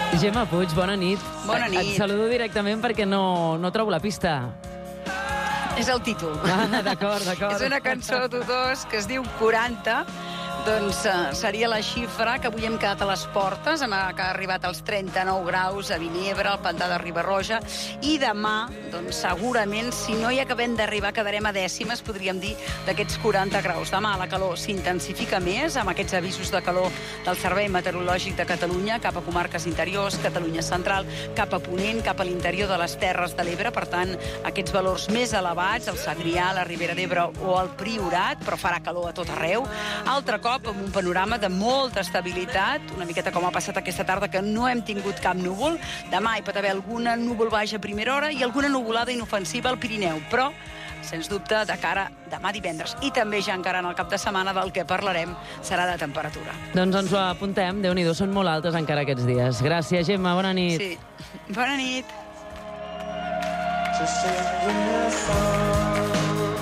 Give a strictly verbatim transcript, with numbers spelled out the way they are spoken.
Gemma Puig, bona nit. Bona nit. Et saludo directament perquè no, no trobo la pista. És el títol. Ah, d'acord, d'acord. És una cançó d'U2 que es diu quaranta. Doncs uh, seria la xifra que avui hem quedat a les portes, hem que ha arribat als trenta-nou graus a Vinebre, al pantà de Riba-roja, i demà, doncs segurament, si no hi acabem d'arribar, quedarem a dècimes, podríem dir, d'aquests quaranta graus. Demà la calor s'intensifica més, amb aquests avisos de calor del Servei Meteorològic de Catalunya, cap a comarques interiors, Catalunya central, cap a Ponent, cap a l'interior de les Terres de l'Ebre, per tant, aquests valors més elevats, el Segrià, la Ribera d'Ebre o el Priorat, però farà calor a tot arreu. Altre cop, amb un panorama de molta estabilitat, una miqueta com ha passat aquesta tarda, que no hem tingut cap núvol. Demà hi pot haver alguna núvol baix a primera hora i alguna nuvolada inofensiva al Pirineu, però, sens dubte, de cara a demà divendres i també ja encara en el cap de setmana del que parlarem serà de temperatura. Doncs ens ho apuntem, Déu-n'hi-do, són molt altes encara aquests dies. Gràcies, Gemma, bona nit. Sí, bona nit. To sing the song.